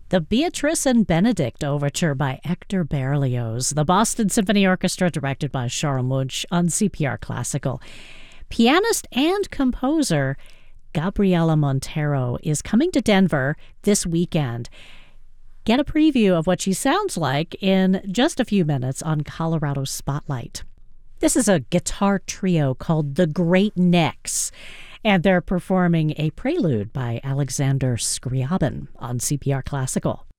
The Beatrice and Benedict Overture by Hector Berlioz, the Boston Symphony Orchestra directed by Charles Munch on CPR Classical. Pianist and composer Gabriela Montero is coming to Denver this weekend. Get a preview of what she sounds like in just a few minutes on Colorado Spotlight. This is a guitar trio called the Great Necks, and they're performing a prelude by Alexander Scriabin on CPR Classical.